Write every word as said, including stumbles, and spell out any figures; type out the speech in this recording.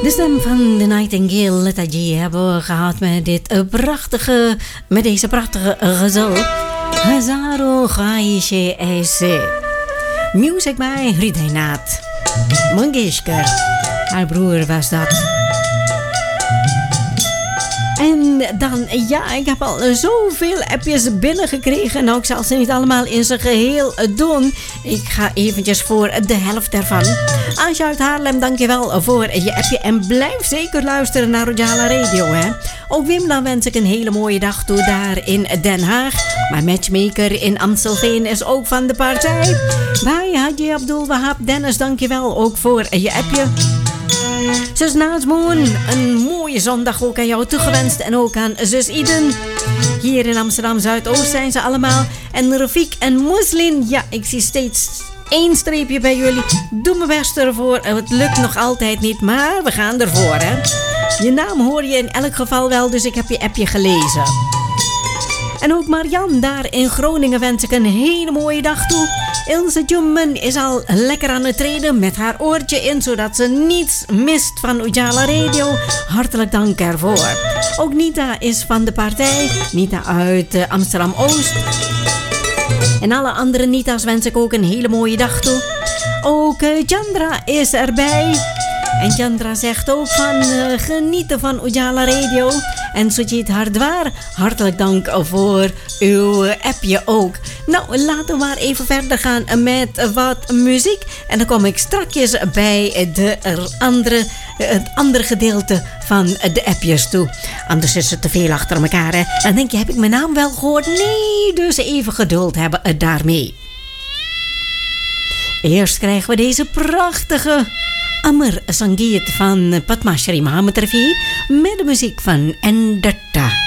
De stem van de Nightingale Letta G hebben we gehad met dit prachtige, met deze prachtige gezel. Hazaro Gaishe Ese. Music bij Hridaynath Mangeshkar. Haar broer was dat. En dan, ja, ik heb al zoveel appjes binnengekregen. Nou, ik zal ze niet allemaal in zijn geheel doen. Ik ga eventjes voor de helft ervan. Asja uit Haarlem, dankjewel voor je appje. En blijf zeker luisteren naar Rojala Radio, hè. Ook Wim, dan wens ik een hele mooie dag toe daar in Den Haag. Maar matchmaker in Amstelveen is ook van de partij. Bij Haji Abdul Wahab Dennis, dankjewel ook voor je appje. Zus Naasmoen, een mooie zondag ook aan jou toegewenst. En ook aan zus Iden. Hier in Amsterdam Zuidoost zijn ze allemaal. En Rafiek en Moeslin, ja, ik zie steeds één streepje bij jullie. Doe mijn best ervoor. Het lukt nog altijd niet, maar we gaan ervoor, hè. Je naam hoor je in elk geval wel, dus ik heb je appje gelezen. En ook Marian daar in Groningen wens ik een hele mooie dag toe. Ilse Jummen is al lekker aan het treden met haar oortje in, zodat ze niets mist van Ujala Radio. Hartelijk dank ervoor. Ook Nita is van de partij. Nita uit uh, Amsterdam-Oost. En alle andere Nita's wens ik ook een hele mooie dag toe. Ook uh, Chandra is erbij. En Chandra zegt ook van uh, genieten van Ujala Radio. En Sujit Hardwaar, hartelijk dank voor uw appje ook. Nou, laten we maar even verder gaan met wat muziek. En dan kom ik strakjes bij de andere, het andere gedeelte van de appjes toe. Anders is het te veel achter elkaar, hè. Dan denk je, heb ik mijn naam wel gehoord? Nee, dus even geduld hebben daarmee. Eerst krijgen we deze prachtige Amar Sangeet van Padma Shri Mahamad Rafi met de muziek van Endatta.